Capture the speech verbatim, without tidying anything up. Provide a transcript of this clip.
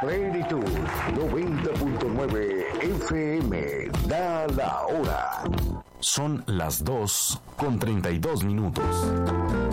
Plenitud noventa punto nueve F M. Da la hora. Son las dos con treinta y dos minutos.